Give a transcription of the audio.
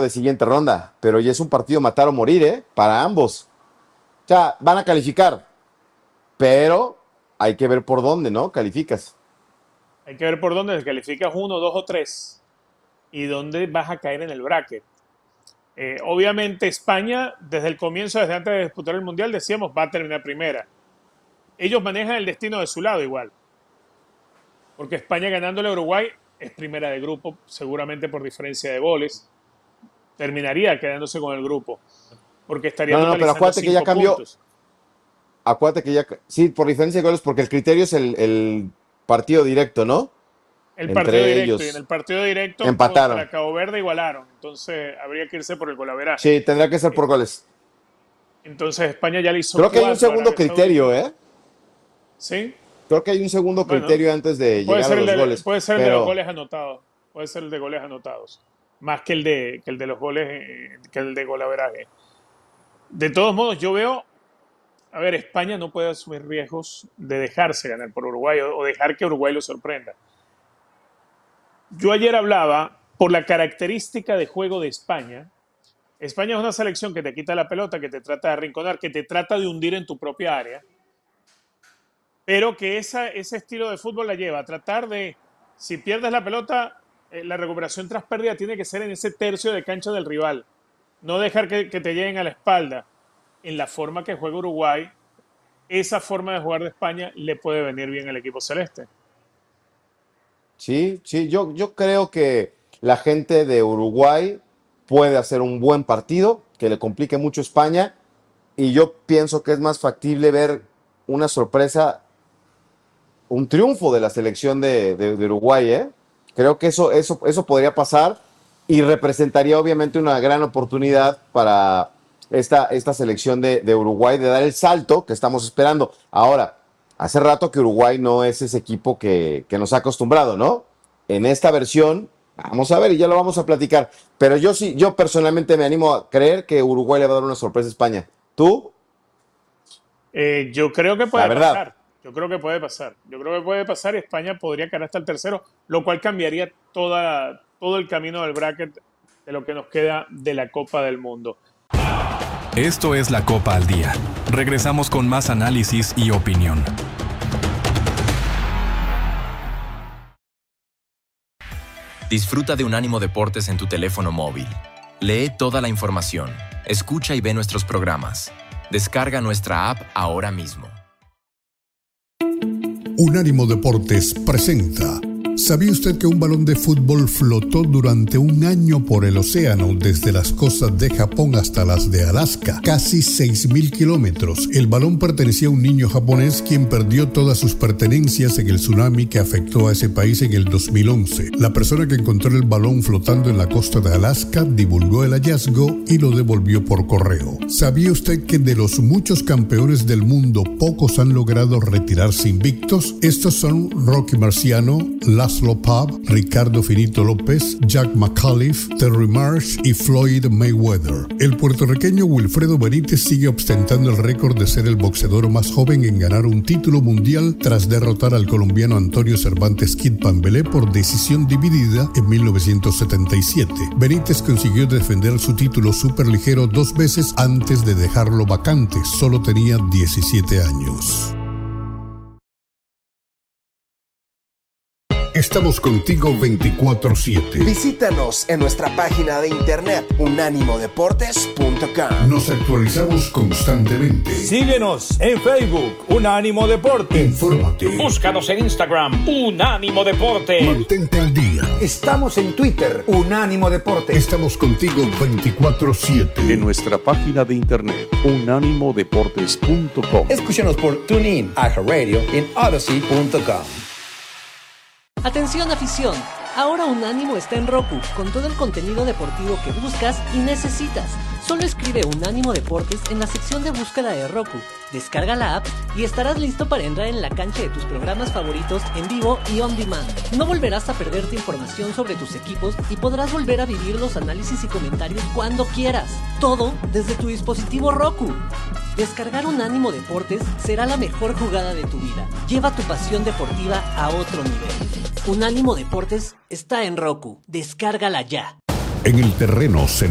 de siguiente ronda, pero ya es un partido matar o morir, para ambos. O sea, van a calificar, pero hay que ver por dónde, ¿no? Calificas. Hay que ver por dónde calificas 1, 2 o 3 y dónde vas a caer en el bracket. Obviamente España, desde el comienzo, desde antes de disputar el Mundial, decíamos va a terminar primera. Ellos manejan el destino de su lado igual. Porque España ganándole a Uruguay es primera de grupo, seguramente por diferencia de goles. Terminaría quedándose con el grupo. Porque estaría No, pero acuérdate que ya cambió. puntos. Acuérdate que ya. Sí, por diferencia de goles, porque el criterio es el partido directo, ¿no? El Entre partido directo. ellos Y en el partido directo empataron. contra Cabo Verde igualaron. Entonces habría que irse por el golaveraje. Sí, tendrá que ser por goles. Entonces España ya le hizo. Creo que hay un segundo criterio, ¿Sí? Creo que hay un segundo criterio antes de llegar a los goles. Puede ser el de los goles anotados. Puede ser el de goles anotados. Más que el de los goles, que el de golaveraje. De todos modos, yo veo. A ver, España no puede asumir riesgos de dejarse ganar por Uruguay o dejar que Uruguay lo sorprenda. Yo ayer hablaba, por la característica de juego de España, España es una selección que te quita la pelota, que te trata de arrinconar, que te trata de hundir en tu propia área, pero que ese estilo de fútbol la lleva a tratar de, si pierdes la pelota, la recuperación tras pérdida tiene que ser en ese tercio de cancha del rival, no dejar que te lleguen a la espalda. En la forma que juega Uruguay, esa forma de jugar de España le puede venir bien al equipo celeste. Sí, yo creo que la gente de Uruguay puede hacer un buen partido, que le complique mucho a España, y yo pienso que es más factible ver una sorpresa, un triunfo de la selección de Uruguay, Creo que eso podría pasar y representaría obviamente una gran oportunidad para esta selección de Uruguay de dar el salto que estamos esperando. Ahora, hace rato que Uruguay no es ese equipo que nos ha acostumbrado, ¿no? En esta versión, vamos a ver y ya lo vamos a platicar. Pero yo personalmente me animo a creer que Uruguay le va a dar una sorpresa a España. ¿Tú? Yo creo que puede La verdad. pasar. Yo creo que puede pasar y España podría caer hasta el tercero, lo cual cambiaría todo el camino del bracket de lo que nos queda de la Copa del Mundo. Esto es la Copa al Día. Regresamos con más análisis y opinión. Disfruta de Unánimo Deportes en tu teléfono móvil. Lee toda la información, escucha y ve nuestros programas. Descarga nuestra app ahora mismo. Unánimo Deportes presenta. ¿Sabía usted que un balón de fútbol flotó durante un año por el océano desde las costas de Japón hasta las de Alaska? Casi 6.000 kilómetros. El balón pertenecía a un niño japonés quien perdió todas sus pertenencias en el tsunami que afectó a ese país en el 2011. La persona que encontró el balón flotando en la costa de Alaska divulgó el hallazgo y lo devolvió por correo. ¿Sabía usted que de los muchos campeones del mundo pocos han logrado retirarse invictos? Estos son Rocky Marciano, Laszlo Pav, Ricardo Finito López, Jack McAuliffe, Terry Marsh y Floyd Mayweather. El puertorriqueño Wilfredo Benítez sigue ostentando el récord de ser el boxeador más joven en ganar un título mundial tras derrotar al colombiano Antonio Cervantes Kid Pambelé por decisión dividida en 1977. Benítez consiguió defender su título superligero 2 veces antes de dejarlo vacante. Solo tenía 17 años. Estamos contigo 24/7. Visítanos en nuestra página de internet unánimodeportes.com. Nos actualizamos constantemente. Síguenos en Facebook, Unánimo Deportes. Infórmate. Búscanos en Instagram, Unánimo Deportes. Mantente al día. Estamos en Twitter, Unánimo Deportes. Estamos contigo 24/7. En nuestra página de internet, unánimodeportes.com. Escúchanos por TuneIn, iHeartRadio y en Odyssey.com. Atención afición, ahora Unánimo está en Roku, con todo el contenido deportivo que buscas y necesitas. Solo escribe Unánimo Deportes en la sección de búsqueda de Roku, descarga la app y estarás listo para entrar en la cancha de tus programas favoritos en vivo y on demand. No volverás a perderte información sobre tus equipos y podrás volver a vivir los análisis y comentarios cuando quieras. Todo desde tu dispositivo Roku. Descargar Unánimo Deportes será la mejor jugada de tu vida. Lleva tu pasión deportiva a otro nivel. Unánimo Deportes está en Roku. Descárgala ya. En el terreno se